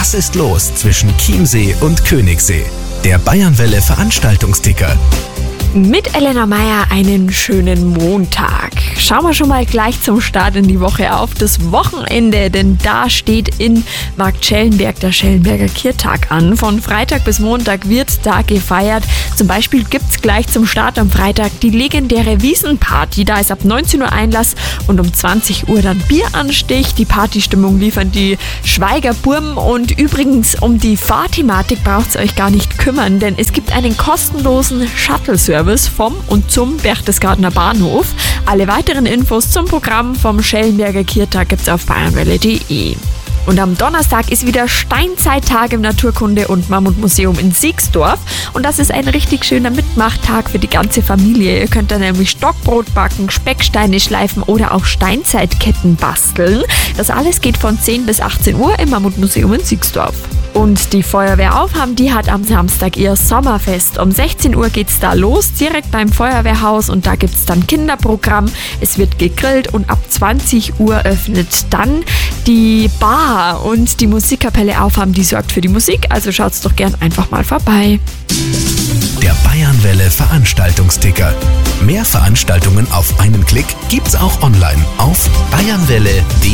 Was ist los zwischen Chiemsee und Königssee? Der Bayernwelle Veranstaltungsticker. Mit Elena Meier einen schönen Montag. Schauen wir schon mal gleich zum Start in die Woche auf das Wochenende, denn da steht in Marktschellenberg der Schellenberger Kirtag an. Von Freitag bis Montag wird da gefeiert. Zum Beispiel gibt es gleich zum Start am Freitag die legendäre Wiesenparty. Da ist ab 19 Uhr Einlass und um 20 Uhr dann Bieranstich. Die Partystimmung liefern die Schweiger Burm. Und übrigens, um die Fahrthematik braucht es euch gar nicht kümmern, denn es gibt einen kostenlosen Shuttle-Service vom und zum Berchtesgadener Bahnhof. Alle weiteren Infos zum Programm vom Schellenberger Kirtag gibt's auf bayernwelle.de. Und am Donnerstag ist wieder Steinzeittag im Naturkunde- und Mammutmuseum in Siegsdorf. Und das ist ein richtig schöner Mitmachtag für die ganze Familie. Ihr könnt da nämlich Stockbrot backen, Specksteine schleifen oder auch Steinzeitketten basteln. Das alles geht von 10 bis 18 Uhr im Mammutmuseum in Siegsdorf. Und die Feuerwehr Aufham, die hat am Samstag ihr Sommerfest. Um 16 Uhr geht's da los, direkt beim Feuerwehrhaus, und da gibt's dann Kinderprogramm. Es wird gegrillt und ab 20 Uhr öffnet dann die Bar, und die Musikkapelle Aufham, die sorgt für die Musik, also schaut's doch gern einfach mal vorbei. Der Bayernwelle Veranstaltungsticker. Mehr Veranstaltungen auf einen Klick gibt's auch online auf bayernwelle.de.